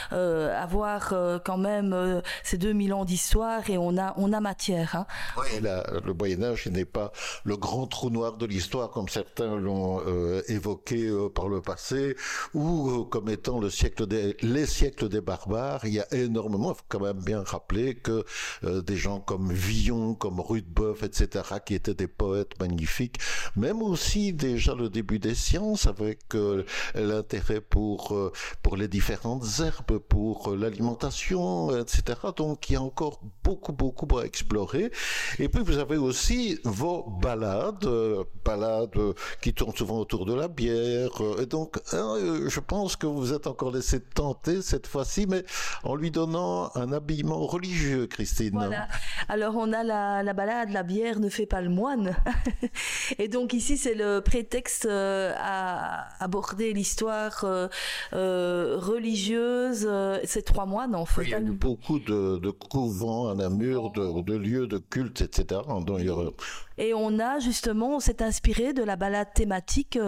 avoir quand même ces 2000 ans d'histoire et on a matière. Hein. Oui, le Moyen-Âge n'est pas le grand trou noir de l'histoire comme certains l'ont évoqué par le passé ou comme étant les siècles des barbares. Il y a énormément, il faut quand même bien rappeler que des gens comme Villon, comme Rudebeuf, etc., qui étaient des poètes magnifiques, même aussi déjà le début des sciences avec l'intérêt pour les différentes herbes, pour l'alimentation, etc. Donc il y a encore beaucoup à explorer. Et puis vous avez aussi vos balades qui tournent souvent autour de la bière. Et donc je pense que vous êtes encore laissé tenter cette fois-ci, mais en lui donnant un habillement religieux, Christine. Voilà. Alors on a la balade, la bière ne fait pas le moine. Et donc ici c'est le prétexte à aborder l'histoire religieuse. C'est 3 moines en fait. Oui, il y a beaucoup de couvents à Namur, de lieux de culte, etc. Et on s'est inspiré de la balade thématique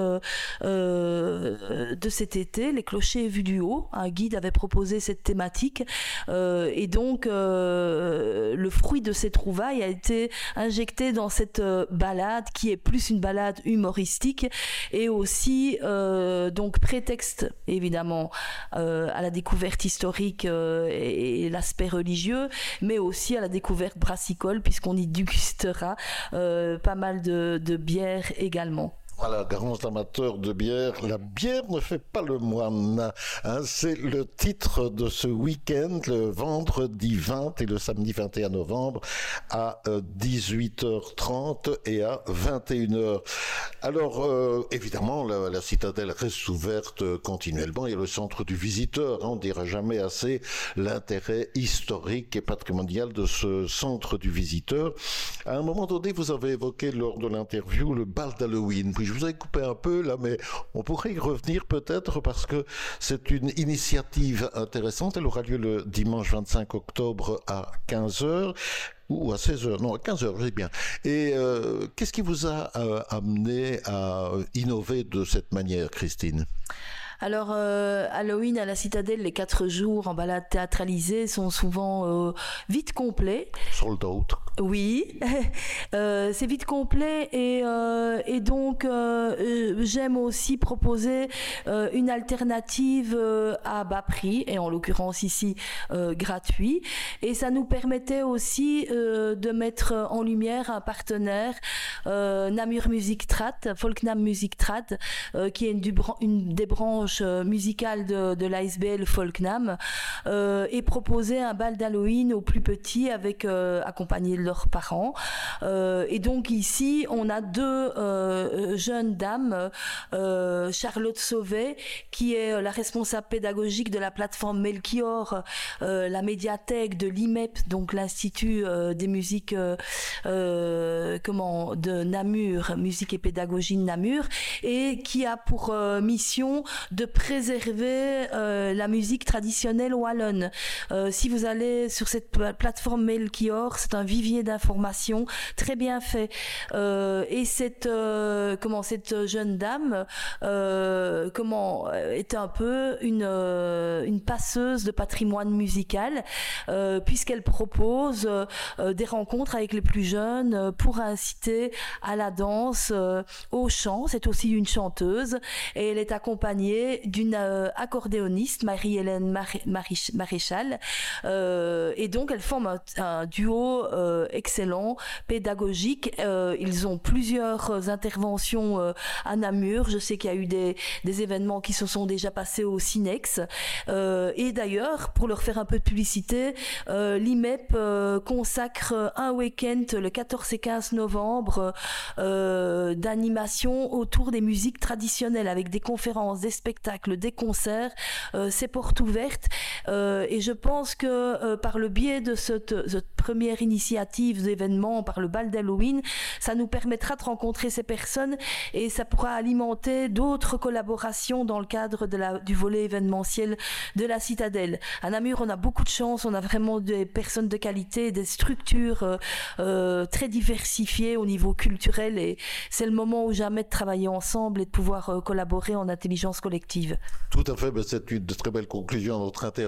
de cet été, les clochers vus du haut. Un guide avait proposé cette thématique et donc le fruit de ces trouvailles a été injecté dans cette balade qui est plus une balade humoristique et aussi donc prétexte évidemment à la découverte historique et l'aspect religieux, mais aussi à la découverte brassicole puisqu'on y dégustera pas mal de bières également. Voilà, grands amateurs de bière, la bière ne fait pas le moine. Hein, c'est le titre de ce week-end, le vendredi 20 et le samedi 21 novembre à 18h30 et à 21h. Alors, évidemment, la citadelle reste ouverte continuellement. Il y a le centre du visiteur. Hein, on ne dira jamais assez l'intérêt historique et patrimonial de ce centre du visiteur. À un moment donné, vous avez évoqué lors de l'interview le bal d'Halloween. Puis je vous ai coupé un peu là, mais on pourrait y revenir peut-être parce que c'est une initiative intéressante. Elle aura lieu le dimanche 25 octobre à 15h. Ou à 16h, non, à 15h, je sais bien. Et qu'est-ce qui vous a amené à innover de cette manière, Christine ? Alors, Halloween à la Citadelle, les 4 jours en balade théâtralisée sont souvent vite complets. Sold out. Oui, c'est vite complet et donc j'aime aussi proposer une alternative à bas prix et en l'occurrence ici gratuit. Et ça nous permettait aussi de mettre en lumière un partenaire, Namur Music Trad, Folknam Music Trad, qui est une des branches musicales de l'ASBL Folknam, et proposer un bal d'Halloween aux plus petits avec accompagné de leurs parents. Et donc ici, on a 2 jeunes dames, Charlotte Sauvet, qui est la responsable pédagogique de la plateforme Melchior, la médiathèque de l'IMEP, donc l'Institut des musiques de Namur, musique et pédagogie de Namur, et qui a pour mission de préserver la musique traditionnelle wallonne. Si vous allez sur cette plateforme Melchior, c'est un vivier d'informations très bien fait. Et cette jeune dame est un peu une passeuse de patrimoine musical, puisqu'elle propose des rencontres avec les plus jeunes pour inciter à la danse, au chant. C'est aussi une chanteuse et elle est accompagnée d'une accordéoniste, Marie-Hélène Maréchal, et donc elles forment un duo excellent, pédagogique. Ils ont plusieurs interventions à Namur. Je sais qu'il y a eu des événements qui se sont déjà passés au Cinex. Et d'ailleurs, pour leur faire un peu de publicité, l'IMEP consacre un week-end le 14 et 15 novembre d'animation autour des musiques traditionnelles avec des conférences, des spectacles, des concerts. C'est porte ouverte. Et je pense que par le biais de cette première initiative d'événement, par le bal d'Halloween, ça nous permettra de rencontrer ces personnes et ça pourra alimenter d'autres collaborations dans le cadre du volet événementiel de la Citadelle. À Namur, on a beaucoup de chance, on a vraiment des personnes de qualité, des structures très diversifiées au niveau culturel et c'est le moment ou jamais de travailler ensemble et de pouvoir collaborer en intelligence collective. Tout à fait, c'est une très belle conclusion à notre interview.